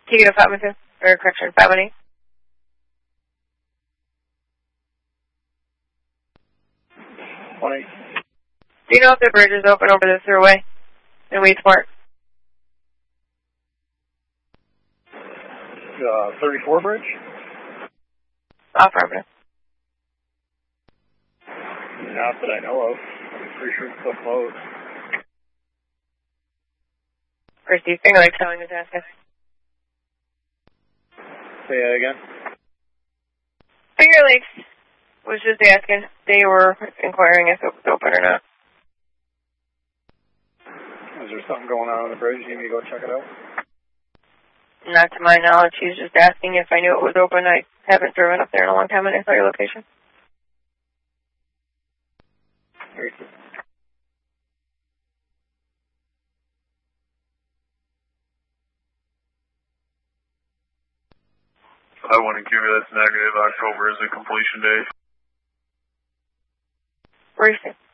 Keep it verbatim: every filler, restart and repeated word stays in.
Can you get a five one two? Or correction, five one eight? One eight. Do you know if the bridge is open over the thruway in Weedsport? Uh, thirty-four bridge? Affirmative. Not that I know of. I'm pretty sure it's still closed. Christy, Finger Lakes telling me to ask us. Say that again? Finger Lakes was just asking. They were inquiring if it was open or not. Is there something going on on the bridge? You need me to go check it out? Not to my knowledge. She's just asking if I knew it was open. I haven't driven up there in a long time, and I saw your location. Very good. I wouldn't give you that's negative. October is a completion date. Where is it?